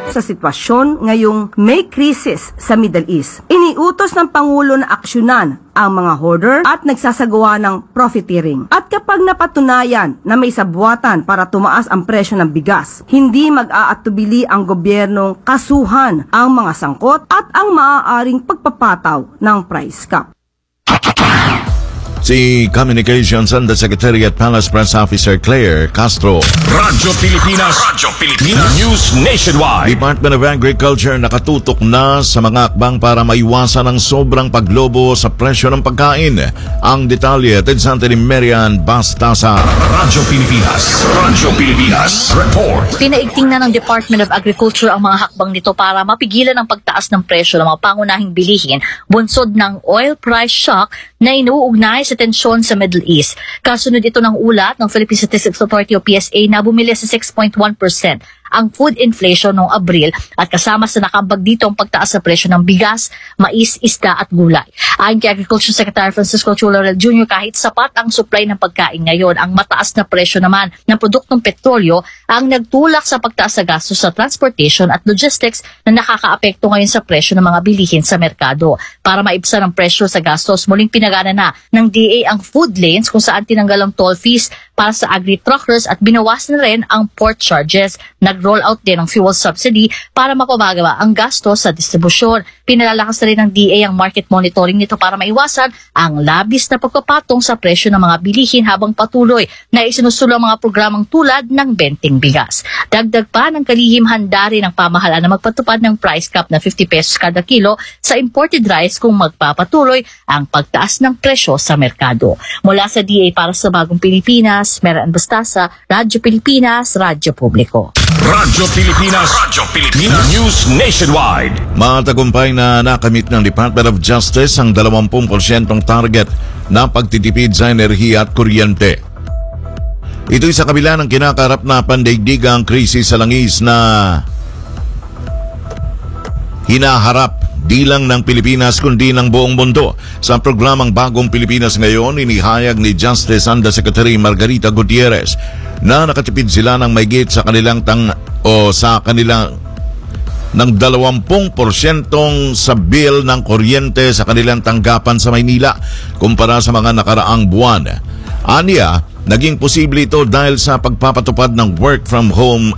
sa sitwasyon ngayong may krisis sa Middle East. Iniutos ng Pangulo na aksyonan ang mga hoarder at nagsasagawa ng profiteering. At kapag napatunayan na may sabwatan para tumaas ang presyo ng bigas, hindi mag-aatubili ang gobyernong kasuhan ang mga sangkot at ang maaaring pagpapataw ng price cap. Si Communications Undersecretary at Palace Press Officer Claire Castro. Radyo Pilipinas News Nationwide. Department of Agriculture nakatutok na sa mga akbang para maiwasan ang sobrang paglobo sa presyo ng pagkain. Ang detalye at sa ni Marian Bastasa. Radyo Pilipinas Report. Pinaigting na ng Department of Agriculture ang mga hakbang nito para mapigilan ang pagtaas ng presyo ng mga pangunahing bilihin bunsod ng oil price shock na inuugnay sa tensyon sa Middle East. Kasunod ito ng ulat ng Philippine Statistics Authority o PSA na bumili sa 6.1% ang food inflation noong Abril at kasama sa nakambag dito ang pagtaas sa presyo ng bigas, mais, isda at gulay. Ayon kay Agriculture Secretary Francisco Chu Laurel Jr., kahit sapat ang supply ng pagkain ngayon, ang mataas na presyo naman ng produktong petrolyo ang nagtulak sa pagtaas sa gastos sa transportation at logistics na nakakaapekto ngayon sa presyo ng mga bilihin sa merkado. Para maibsan ang presyo sa gastos, muling pinagana na ng DA ang food lanes kung saan tinanggal ang toll fees para sa agri-truckers at binawasan na rin ang port charges. Nag-roll out din ang fuel subsidy para mapabagawa ang gastos sa distribusyon. Pinalalakas na rin ng DA ang market monitoring nito para maiwasan ang labis na pagpapatong sa presyo ng mga bilihin habang patuloy na isinusulong ang mga programang tulad ng benting bigas. Dagdag pa ng kalihim handa rin ang pamahalaan na magpatupad ng price cap na 50 pesos kada kilo sa imported rice kung magpapatuloy ang pagtaas ng presyo sa merkado. Mula sa DA para sa Bagong Pilipinas, Marian Bastasa, Radyo Pilipinas, Radyo Publiko. Radyo Pilipinas News Nationwide. Matagumpay na nakamit ng Department of Justice ang 20% target na pagtitipid sa enerhiya at kuryente. Ito'y sa kabila ng kinakarap na pandaigdigang krisis sa langis na hinaharap di lang ng Pilipinas kundi ng buong mundo. Sa programang Bagong Pilipinas ngayon, inihayag ni Justice Undersecretary Margarita Gutierrez na nakatipid sila ng mahigit sa kanilang ng 20% sa bill ng kuryente sa kanilang tanggapan sa Maynila kumpara sa mga nakaraang buwan. Aniya, naging posible ito dahil sa pagpapatupad ng work from home